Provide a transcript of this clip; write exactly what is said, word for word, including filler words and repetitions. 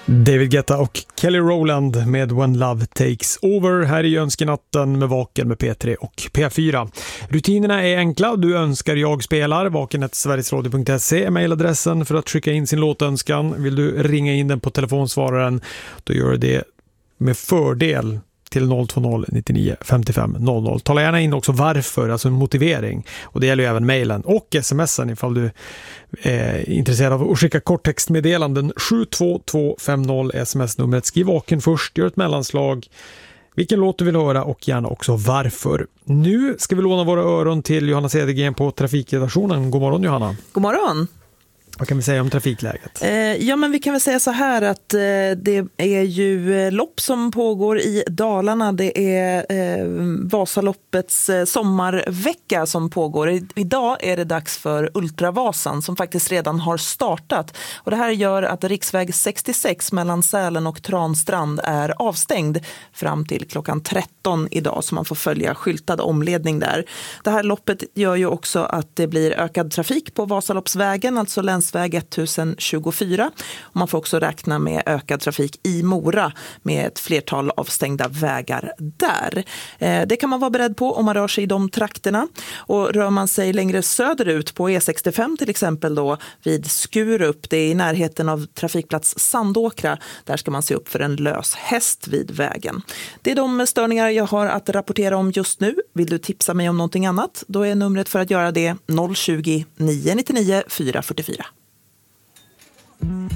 David Guetta och Kelly Rowland med When Love Takes Over här i Önskenatten med Vaken med P tre och P fyra. Rutinerna är enkla. Du önskar jag spelar. vaken snabel-a sverigesradio punkt se är mejladressen för att skicka in sin låtönskan. Vill du ringa in den på telefonsvararen, då gör du det med fördel till noll två noll nittionio femtiofem noll noll. Tala gärna in också varför, alltså en motivering. Och det gäller ju även mejlen och smsen ifall du är intresserad av att skicka korttextmeddelanden. sju två två fem noll sms-numret. Skriv vaken först, gör ett mellanslag, vilken låt du vill höra och gärna också varför. Nu ska vi låna våra öron till Johanna Cedergren på trafikredaktionen. God morgon Johanna. God morgon. Vad kan vi säga om trafikläget? Eh, ja, men vi kan väl säga så här att eh, det är ju eh, lopp som pågår i Dalarna. Det är eh, Vasaloppets eh, sommarvecka som pågår. I, idag är det dags för Ultravasan som faktiskt redan har startat. Och det här gör att riksväg sextiosex mellan Sälen och Transtrand är avstängd fram till klockan tretton idag, så man får följa skyltad omledning där. Det här loppet gör ju också att det blir ökad trafik på Vasaloppsvägen, alltså länsväg tusen tjugofyra. Och man får också räkna med ökad trafik i Mora med ett flertal avstängda vägar där. Eh, det kan man vara beredd på om man rör sig i de trakterna. Och rör man sig längre söderut på E sextiofem till exempel då vid Skurup, det är i närheten av trafikplats Sandåkra, där ska man se upp för en lös häst vid vägen. Det är de störningar jag har att rapportera om just nu. Vill du tipsa mig om någonting annat? Då är numret för att göra det noll tjugo, nio nittionio, fyra fyrtiofyra.